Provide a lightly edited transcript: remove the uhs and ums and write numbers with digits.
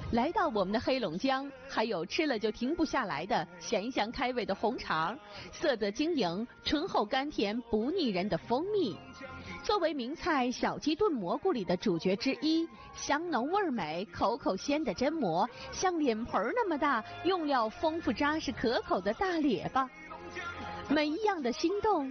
来到我们的黑龙江，还有吃了就停不下来的咸香开胃的红肠，色泽晶莹、醇厚甘甜不腻人的蜂蜜。作为名菜小鸡炖蘑菇里的主角之一，香浓味美、口口鲜的榛蘑，像脸盆那么大，用料丰富扎实可口的大列巴，每一样的心动